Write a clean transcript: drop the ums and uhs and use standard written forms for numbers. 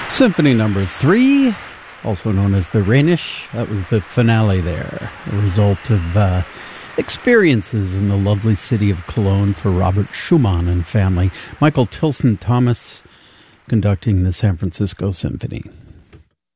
Symphony number 3, also known as the Rhenish. That was the finale there, a result of experiences in the lovely city of Cologne for Robert Schumann and family. Michael Tilson Thomas conducting the San Francisco Symphony.